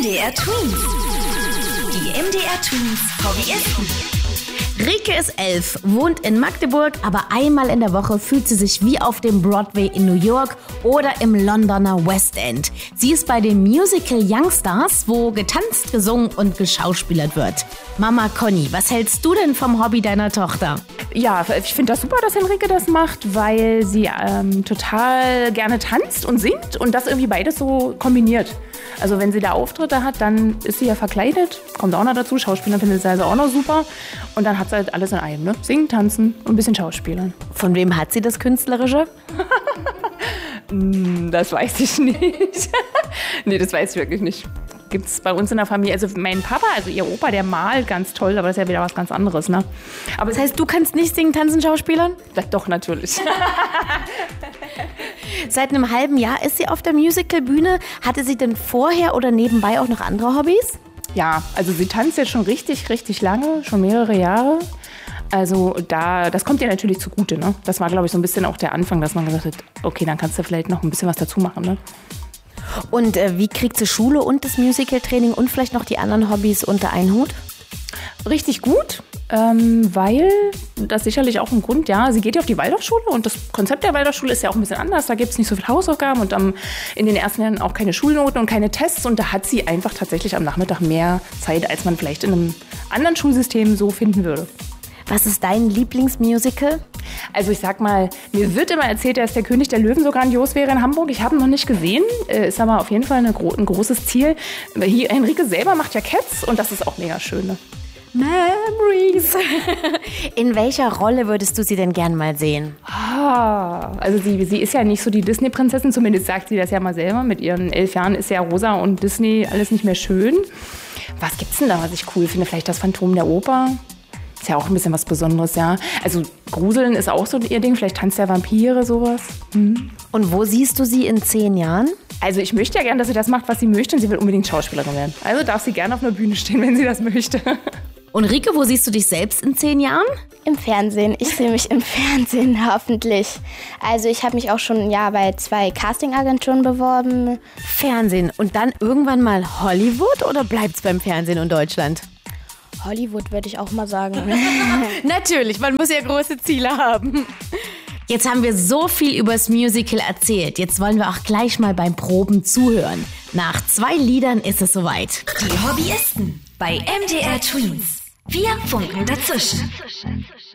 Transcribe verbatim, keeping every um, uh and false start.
D R Twins. Die M D R Twins Hobbyisten. Rike ist elf, wohnt in Magdeburg, aber einmal in der Woche fühlt sie sich wie auf dem Broadway in New York oder im Londoner West End. Sie ist bei dem Musical Youngstars, wo getanzt, gesungen und geschauspielert wird. Mama Conny, was hältst du denn vom Hobby deiner Tochter? Ja, ich finde das super, dass Henrike das macht, weil sie ähm, total gerne tanzt und singt und das irgendwie beides so kombiniert. Also wenn sie da Auftritte hat, dann ist sie ja verkleidet, kommt auch noch dazu, Schauspielern findet sie also auch noch super. Und dann hat sie halt alles in einem, ne? Singen, tanzen und ein bisschen Schauspielern. Von wem hat sie das Künstlerische? Das weiß ich nicht. Nee, das weiß ich wirklich nicht. Gibt es bei uns in der Familie, also mein Papa, also ihr Opa, der malt ganz toll, aber das ist ja wieder was ganz anderes, ne? Aber das heißt, du kannst nicht singen, tanzen, schauspielern? Das doch, natürlich. Seit einem halben Jahr ist sie auf der Musicalbühne. Hatte sie denn vorher oder nebenbei auch noch andere Hobbys? Ja, also sie tanzt jetzt schon richtig, richtig lange, schon mehrere Jahre. Also da, das kommt ihr natürlich zugute, ne? Das war, glaube ich, so ein bisschen auch der Anfang, dass man gesagt hat, okay, dann kannst du vielleicht noch ein bisschen was dazu machen, ne? Und äh, wie kriegt sie Schule und das Musical-Training und vielleicht noch die anderen Hobbys unter einen Hut? Richtig gut, ähm, weil das ist sicherlich auch ein Grund, ja, sie geht ja auf die Waldorfschule und das Konzept der Waldorfschule ist ja auch ein bisschen anders. Da gibt es nicht so viele Hausaufgaben und um, in den ersten Jahren auch keine Schulnoten und keine Tests und da hat sie einfach tatsächlich am Nachmittag mehr Zeit, als man vielleicht in einem anderen Schulsystem so finden würde. Was ist dein Lieblingsmusical? Also ich sag mal, mir wird immer erzählt, dass der König der Löwen so grandios wäre in Hamburg. Ich habe ihn noch nicht gesehen, ist aber auf jeden Fall eine, ein großes Ziel. Hier, Henrike selber macht ja Cats und das ist auch mega schön. Ne? Memories. In welcher Rolle würdest du sie denn gern mal sehen? Ah, also sie, sie ist ja nicht so die Disney-Prinzessin, zumindest sagt sie das ja mal selber. Mit ihren elf Jahren ist ja Rosa und Disney alles nicht mehr schön. Was gibt's denn da, was ich cool finde? Vielleicht das Phantom der Oper? Ist ja auch ein bisschen was Besonderes, ja. Also Gruseln ist auch so ihr Ding, vielleicht Tanz der Vampire, sowas. Mhm. Und wo siehst du sie in zehn Jahren? Also ich möchte ja gerne, dass sie das macht, was sie möchte und sie will unbedingt Schauspielerin werden. Also darf sie gerne auf einer Bühne stehen, wenn sie das möchte. Und Rike, wo siehst du dich selbst in zehn Jahren? Im Fernsehen. Ich sehe mich im Fernsehen, hoffentlich. Also ich habe mich auch schon ja, bei zwei Castingagenturen beworben. Fernsehen und dann irgendwann mal Hollywood oder bleibt's beim Fernsehen in Deutschland? Hollywood würde ich auch mal sagen. Natürlich, man muss ja große Ziele haben. Jetzt haben wir so viel übers Musical erzählt. Jetzt wollen wir auch gleich mal beim Proben zuhören. Nach zwei Liedern ist es soweit. Die Hobbyisten bei M D R Twins. Wir funken dazwischen.